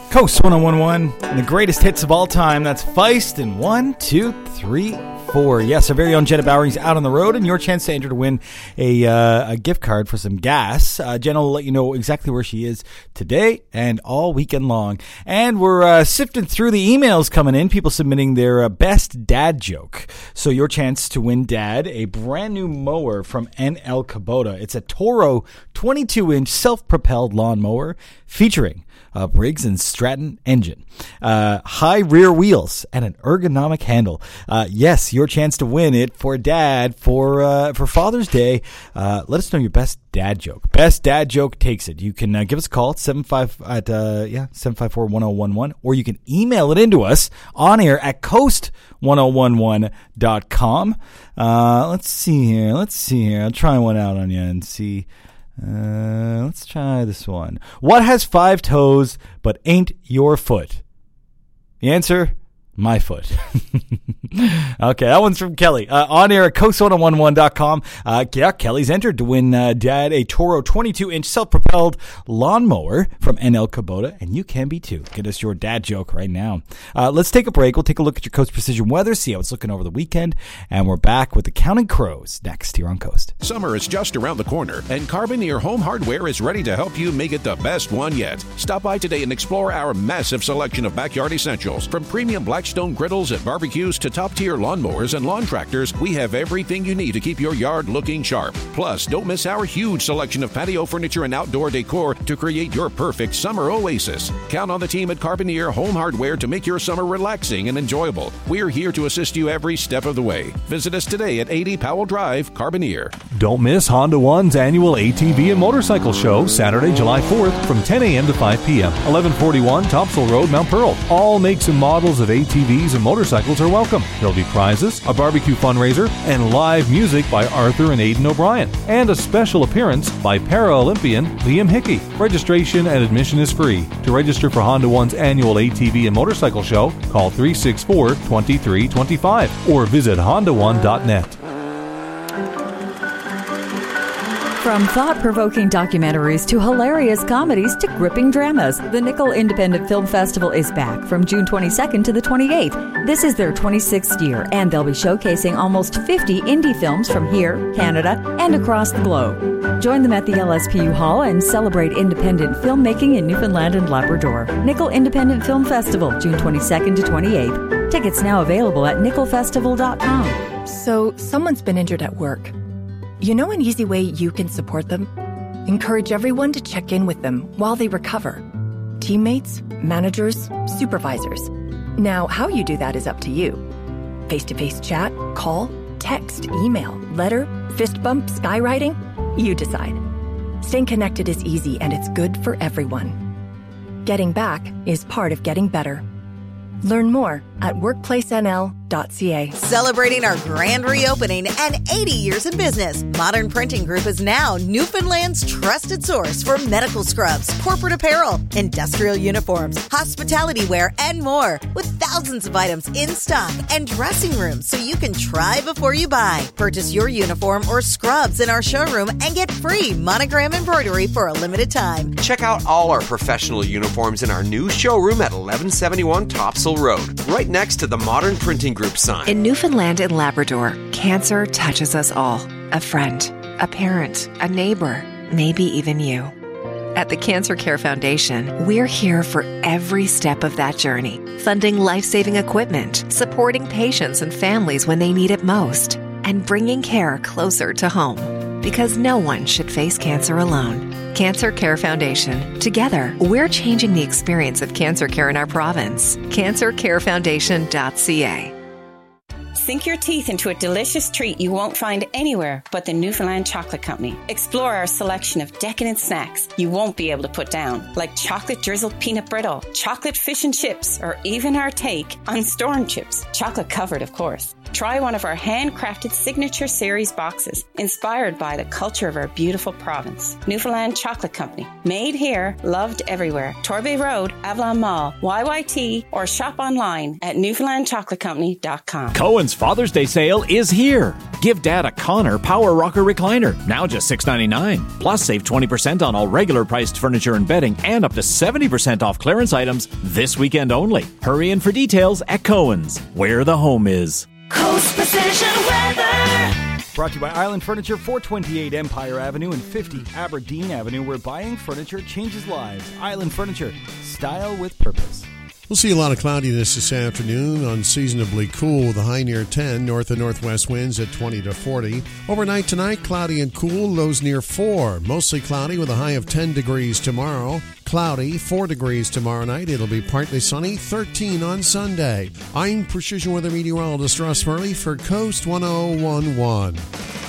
Coast 1011, and the greatest hits of all time. That's Feist in 1, 2, 3, 4. Yes, our very own Jenna Bowring's out on the road, and your chance to enter to win a gift card for some gas. Jenna will let you know exactly where she is today and all weekend long. And we're sifting through the emails coming in, people submitting their best dad joke. So your chance to win, Dad, a brand new mower from NL Kubota. It's a Toro 22-inch self-propelled lawn mower featuring a Briggs & Stratton engine, high rear wheels, and an ergonomic handle. Yes, your chance to win it for Dad for Father's Day. Let us know your best dad joke. Best dad joke takes it. You can give us a call at 754-1011, or you can email it into us on air at coast1011.com. Let's see here. I'll try one out on you and see. Let's try this one. What has 5 toes but ain't your foot? The answer, my foot. Okay, that one's from Kelly. On air at coast1011.com. Yeah, Kelly's entered to win Dad a Toro 22-inch self-propelled lawnmower from NL Kubota, and you can be too. Get us your dad joke right now. Let's take a break. We'll take a look at your Coast Precision weather, see how it's looking over the weekend, and we're back with the Counting Crows next here on Coast. Summer is just around the corner, and Carboneer Home Hardware is ready to help you make it the best one yet. Stop by today and explore our massive selection of backyard essentials. From premium Blackstone griddles and barbecues to top-tier lawnmowers and lawn tractors, we have everything you need to keep your yard looking sharp. Plus, don't miss our huge selection of patio furniture and outdoor decor to create your perfect summer oasis. Count on the team at Carboneer Home Hardware to make your summer relaxing and enjoyable. We're here to assist you every step of the way. Visit us today at 80 Powell Drive, Carboneer. Don't miss Honda One's annual ATV and Motorcycle Show, Saturday, July 4th from 10 a.m. to 5 p.m., 1141 Topsail Road, Mount Pearl. All makes and models of ATVs and motorcycles are welcome. There'll be prizes, a barbecue fundraiser, and live music by Arthur and Aidan O'Brien, and a special appearance by Para-Olympian Liam Hickey. Registration and admission is free. To register for Honda One's annual ATV and Motorcycle Show, call 364-2325 or visit hondaone.net. From thought-provoking documentaries to hilarious comedies to gripping dramas, the Nickel Independent Film Festival is back from June 22nd to the 28th. This is their 26th year, and they'll be showcasing almost 50 indie films from here, Canada, and across the globe. Join them at the LSPU Hall and celebrate independent filmmaking in Newfoundland and Labrador. Nickel Independent Film Festival, June 22nd to 28th. Tickets now available at nickelfestival.com. So, someone's been injured at work. You know an easy way you can support them? Encourage everyone to check in with them while they recover. Teammates, managers, supervisors. Now, how you do that is up to you. Face-to-face chat, call, text, email, letter, fist bump, skywriting? You decide. Staying connected is easy and it's good for everyone. Getting back is part of getting better. Learn more at workplacenl.ca. Celebrating our grand reopening and 80 years in business, Modern Printing Group is now Newfoundland's trusted source for medical scrubs, corporate apparel, industrial uniforms, hospitality wear, and more. With thousands of items in stock and dressing rooms so you can try before you buy. Purchase your uniform or scrubs in our showroom and get free monogram embroidery for a limited time. Check out all our professional uniforms in our new showroom at 1171 Topsail Road, right next to the Modern Printing Group sign. In Newfoundland and Labrador, cancer touches us all. A friend, a parent, a neighbor, maybe even you. At the Cancer Care Foundation, we're here for every step of that journey, funding life-saving equipment, supporting patients and families when they need it most, and bringing care closer to home. Because no one should face cancer alone. Cancer Care Foundation. Together, we're changing the experience of cancer care in our province. CancerCareFoundation.ca. Sink your teeth into a delicious treat you won't find anywhere but the Newfoundland Chocolate Company. Explore our selection of decadent snacks you won't be able to put down, like chocolate drizzled peanut brittle, chocolate fish and chips, or even our take on storm chips, chocolate covered, of course. Try one of our handcrafted Signature Series boxes, inspired by the culture of our beautiful province. Newfoundland Chocolate Company. Made here, loved everywhere. Torbay Road, Avalon Mall, YYT, or shop online at newfoundlandchocolatecompany.com. Cohen's Father's Day sale is here. Give Dad a Connor Power Rocker Recliner, now just $6.99. Plus, save 20% on all regular priced furniture and bedding and up to 70% off clearance items this weekend only. Hurry in for details at Cohen's, where the home is. Coast Precision Weather. Brought to you by Island Furniture, 428 Empire Avenue and 50 Aberdeen Avenue, where buying furniture changes lives. Island Furniture, style with purpose. We'll see a lot of cloudiness this afternoon, unseasonably cool with a high near 10, north and northwest winds at 20 to 40. Overnight tonight, cloudy and cool, lows near 4. Mostly cloudy with a high of 10 degrees tomorrow. Cloudy, 4 degrees tomorrow night. It'll be partly sunny, 13 on Sunday. I'm Precision Weather Meteorologist Russ Murray for Coast 1011.